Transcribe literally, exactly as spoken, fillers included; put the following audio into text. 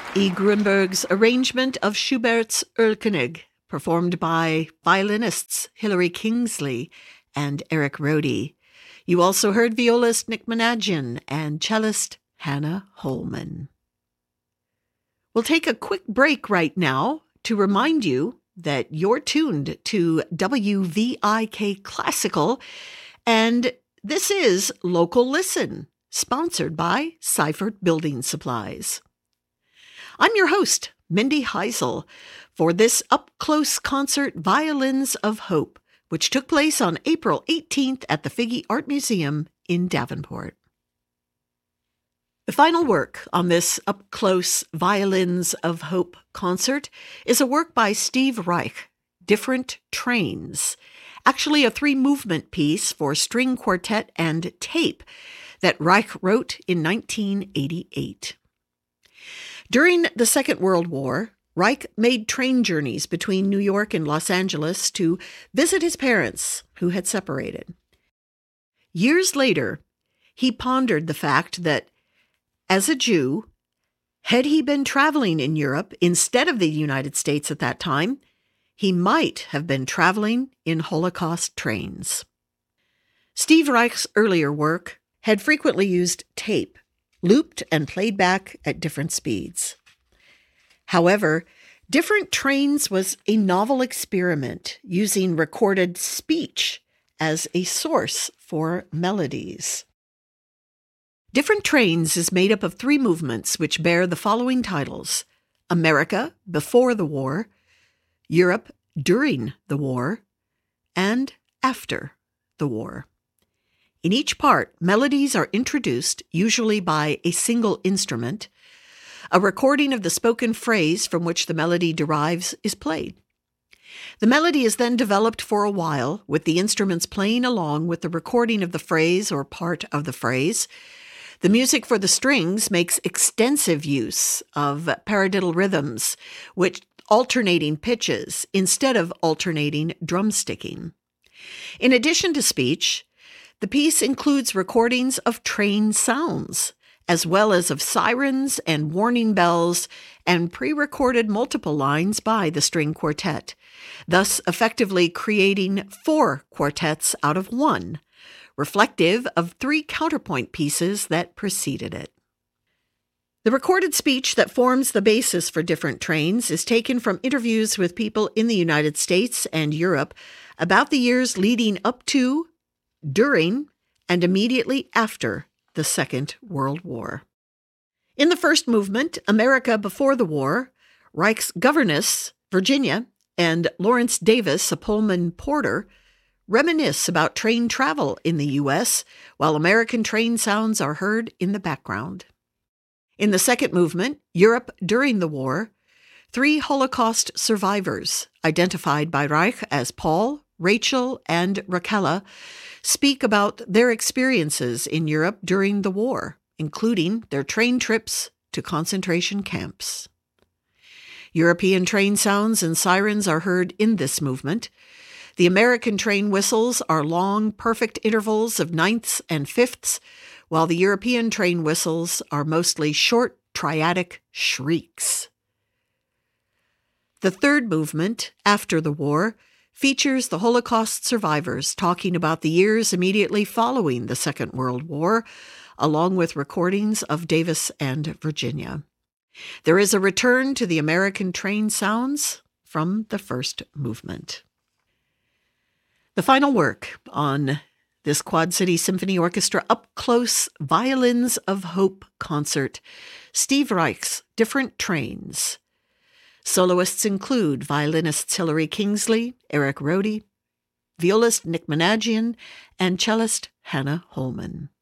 E. Grunberg's arrangement of Schubert's Erlkönig, performed by violinists Hilary Kingsley and Eric Rohde. You also heard violist Nick Managian and cellist Hannah Holman. We'll take a quick break right now to remind you that you're tuned to W V I K Classical, and this is Local Listen, sponsored by Seifert Building Supplies. I'm your host, Mindy Heisel, for this up-close concert Violins of Hope, which took place on April eighteenth at the Figge Art Museum in Davenport. The final work on this up-close Violins of Hope concert is a work by Steve Reich, Different Trains, actually a three-movement piece for string quartet and tape that Reich wrote in nineteen eighty-eight. During the Second World War, Reich made train journeys between New York and Los Angeles to visit his parents, who had separated. Years later, he pondered the fact that, as a Jew, had he been traveling in Europe instead of the United States at that time, he might have been traveling in Holocaust trains. Steve Reich's earlier work had frequently used tape, looped and played back at different speeds. However, Different Trains was a novel experiment using recorded speech as a source for melodies. Different Trains is made up of three movements which bear the following titles: America Before the War, Europe During the War, and After the War. In each part, melodies are introduced, usually by a single instrument. A recording of the spoken phrase from which the melody derives is played. The melody is then developed for a while, with the instruments playing along with the recording of the phrase or part of the phrase. The music for the strings makes extensive use of paradiddle rhythms, with alternating pitches instead of alternating drumsticking. In addition to speech, the piece includes recordings of train sounds, as well as of sirens and warning bells, and pre-recorded multiple lines by the string quartet, thus effectively creating four quartets out of one, reflective of three counterpoint pieces that preceded it. The recorded speech that forms the basis for Different Trains is taken from interviews with people in the United States and Europe about the years leading up to, during, and immediately after the Second World War. In the first movement, America Before the War, Reich's governess, Virginia, and Lawrence Davis, a Pullman porter, reminisce about train travel in the U S, while American train sounds are heard in the background. In the second movement, Europe During the War, three Holocaust survivors, identified by Reich as Paul, Rachel, and Raquel, speak about their experiences in Europe during the war, including their train trips to concentration camps. European train sounds and sirens are heard in this movement. The American train whistles are long, perfect intervals of ninths and fifths, while the European train whistles are mostly short, triadic shrieks. The third movement, After the War, features the Holocaust survivors talking about the years immediately following the Second World War, along with recordings of Davis and Virginia. There is a return to the American train sounds from the first movement. The final work on this Quad City Symphony Orchestra up-close Violins of Hope concert, Steve Reich's Different Trains. Soloists include violinists Hilary Kingsley, Eric Rohde, violist Nick Managian, and cellist Hannah Holman.